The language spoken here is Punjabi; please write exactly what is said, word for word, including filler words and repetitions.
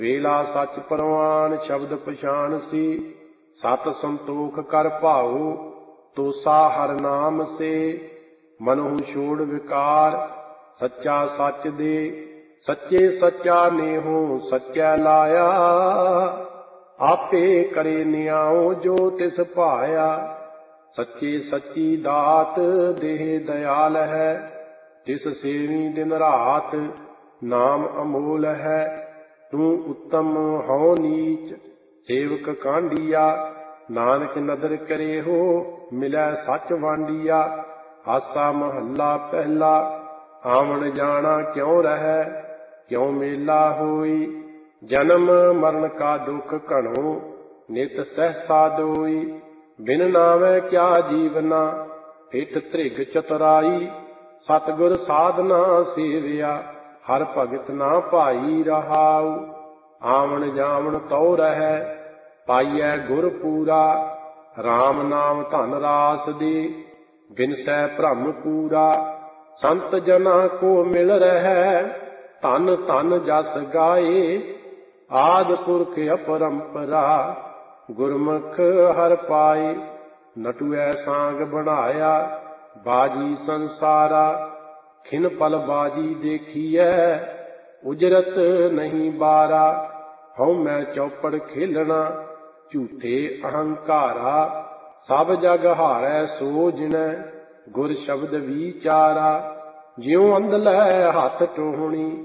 ਵੇਲਾ ਸੱਚ ਪ੍ਰਵਾਨ ਸ਼ਬਦ ਪਛਾਣ ਸੀ। ਸਤ ਸੰਤੋਖ ਕਰ ਭਾਉ ਤੋਸਾ ਹਰ ਨਾਮ ਸੇ। ਮਨਹੁ ਛੋੜ ਵਿਕਾਰ ਸੱਚਾ ਸੱਚ ਦੇ। ਸੱਚੇ ਸੱਚਾ ਨੇਹੋ ਸੱਚੈ ਲਾਇਆ। ਆਪੇ ਕਰੇ ਨਿਆਉ ਜੋ ਤਿਸ ਭਾਇਆ। ਸੱਚੇ ਸੱਚੀ ਦਾਤ ਦੇਹ ਦਇਆਲ ਹੈ। ਤਿਸ ਸੇਵੀ ਦਿਨ ਰਾਤ ਨਾਮ ਅਮੋਲ ਹੈ। ਤੂੰ ਉੱਤਮ ਹਉ ਨੀਚ ਸੇਵਕ ਕਾਂਢੀਆ। ਨਾਨਕ ਨਦਰ ਕਰੇ ਹੋ ਮਿਲੈ ਸੱਚ ਵਾਂਡੀਆ। ਆਸਾ ਮਹੱਲਾ ਪਹਿਲਾ ਆਵਣ ਜਾਣਾ ਕਿਉ ਰਹੈ। ਕਿਉ ਮੇਲਾ ਹੋਈ ਜਨਮ ਮਰਨ ਕਾ ਦੁਖ ਘਣੋ। ਨਿਤ ਸਹਿਸਾ ਦੋਈ ਬਿਨ ਨਾਵੈ ਕਿਆ ਜੀਵਨਾ। ਹਿਤ ਧ੍ਰਿਗ ਚਤੁਰਾਈ ਸਤਿਗੁਰ ਸਾਧਨਾ ਸੇਵਿਆ। ਹਰ ਭਗਤ ਨਾ ਭਾਈ ਰਹਾਉ। ਆਵਣ ਜਾਵਣ ਤਉ ਰਹੈ ਪਾਈਐ ਗੁਰ ਪੂਰਾ। RAM ਨਾਮ ਧਨ ਰਾਸ ਦੇ ਬਿਨਸੈ ਭ੍ਰਮ ਪੂਰਾ। ਸੰਤ ਜਨਾ ਕੋ ਮਿਲ ਰਹੈ ਧਨ ਧਨ ਜਸ ਗਾਏ। ਆਦਿ ਪੁਰਖ ਅਪਰੰਪਰਾ ਗੁਰਮੁਖ ਹਰਿ ਪਾਏ। ਨਟੁਐ ਸਾਂਗ ਬਣਾਇਆ ਬਾਜੀ ਸੰਸਾਰਾ। ਖਿਨ ਪਲ ਬਾਜੀ ਦੇਖੀਐ ਉਜਰਤ ਨਹੀਂ ਬਾਰਾ। ਹਉ ਮੈਂ ਚੌਪੜ ਖੇਲਣਾ ਝੂਠੇ ਅਹੰਕਾਰਾ। ਸਭ ਜਗ ਹਾਰੈ ਸੋ ਜਿਣੈ ਗੁਰ ਸ਼ਬਦ ਵਿਚਾਰਾ। ਜਿਉ ਅੰਧਲੇ ਹੱਥ ਟੋਹਣੀ